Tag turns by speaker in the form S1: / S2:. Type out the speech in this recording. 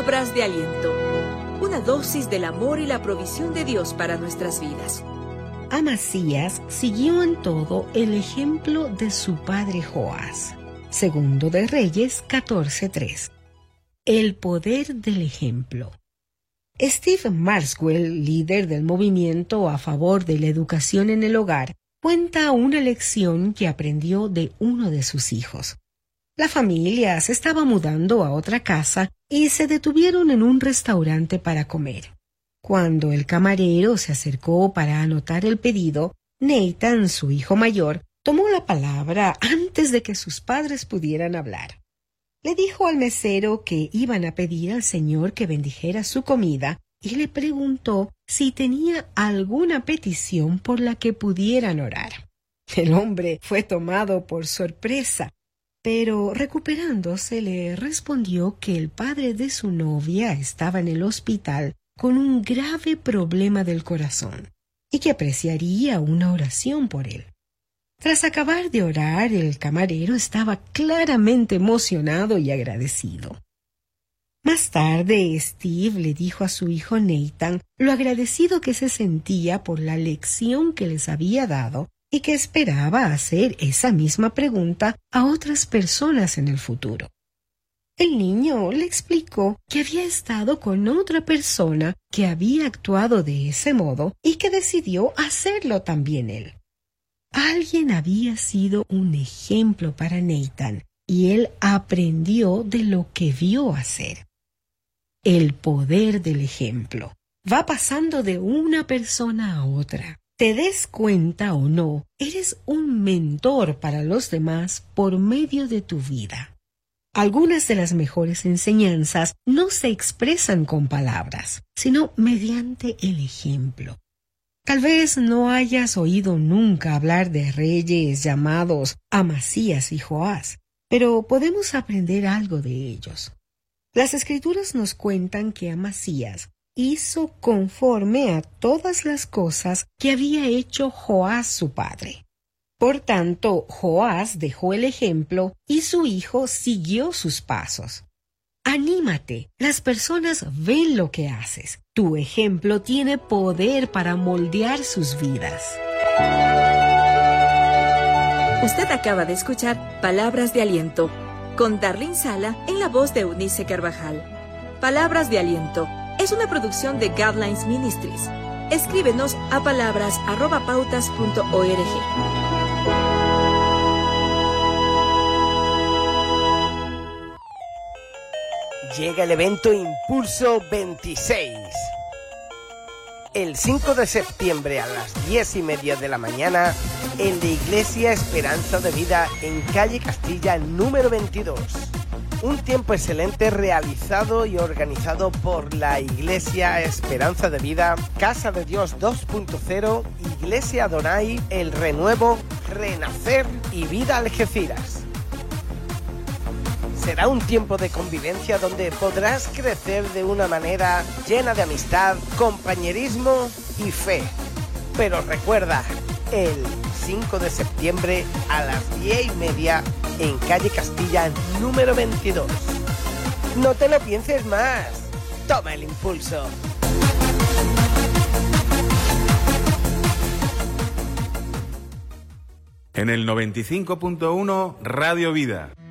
S1: Palabras de aliento. Una dosis del amor y la provisión de Dios para nuestras vidas.
S2: Amasías siguió en todo el ejemplo de su padre Joás. Segundo de Reyes 14:3. El poder del ejemplo. Steve Marswell, líder del movimiento a favor de la educación en el hogar, cuenta una lección que aprendió de uno de sus hijos. La familia se estaba mudando a otra casa y se detuvieron en un restaurante para comer. Cuando el camarero se acercó para anotar el pedido, Nathan, su hijo mayor, tomó la palabra antes de que sus padres pudieran hablar. Le dijo al mesero que iban a pedir al Señor que bendijera su comida y le preguntó si tenía alguna petición por la que pudieran orar. El hombre fue tomado por sorpresa, pero recuperándose le respondió que el padre de su novia estaba en el hospital con un grave problema del corazón y que apreciaría una oración por él. Tras acabar de orar, el camarero estaba claramente emocionado y agradecido. Más tarde, Steve le dijo a su hijo Nathan lo agradecido que se sentía por la lección que les había dado y que esperaba hacer esa misma pregunta a otras personas en el futuro. El niño le explicó que había estado con otra persona que había actuado de ese modo y que decidió hacerlo también él. Alguien había sido un ejemplo para Nathan y él aprendió de lo que vio hacer. El poder del ejemplo va pasando de una persona a otra. Te des cuenta o no, eres un mentor para los demás por medio de tu vida. Algunas de las mejores enseñanzas no se expresan con palabras, sino mediante el ejemplo. Tal vez no hayas oído nunca hablar de reyes llamados Amasías y Joás, pero podemos aprender algo de ellos. Las Escrituras nos cuentan que Amasías hizo conforme a todas las cosas que había hecho Joás su padre. Por tanto, Joás dejó el ejemplo y su hijo siguió sus pasos. Anímate, las personas ven lo que haces. Tu ejemplo tiene poder para moldear sus vidas.
S1: Usted acaba de escuchar Palabras de Aliento, con Darlene Sala en la voz de Eunice Carvajal. Palabras de Aliento es una producción de Guidelines Ministries. Escríbenos a palabras@pautas.org.
S3: Llega el evento Impulso 26. El 5 de septiembre a las 10:30 de la mañana en la Iglesia Esperanza de Vida en calle Castilla número 22. Un tiempo excelente realizado y organizado por la Iglesia Esperanza de Vida, Casa de Dios 2.0, Iglesia Adonai, El Renuevo, Renacer y Vida Algeciras. Será un tiempo de convivencia donde podrás crecer de una manera llena de amistad, compañerismo y fe. Pero recuerda, el 5 de septiembre a las 10:30 en calle Castilla número 22. No te lo pienses más. Toma el impulso.
S4: En el 95.1 Radio Vida.